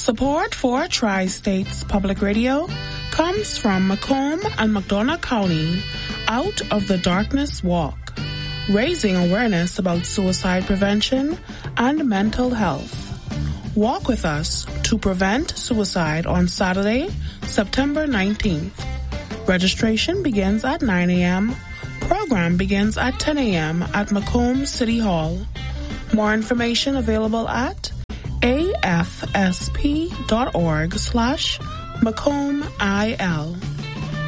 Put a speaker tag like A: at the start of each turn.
A: Support for Tri-States Public Radio comes from Macomb and McDonough County Out of the Darkness Walk, raising awareness about suicide prevention and mental health. Walk with us to prevent suicide on Saturday, September 19th. Registration begins at 9 a.m. Program begins at 10 a.m. at Macomb City Hall. More information available at afsp.org/MacombIL.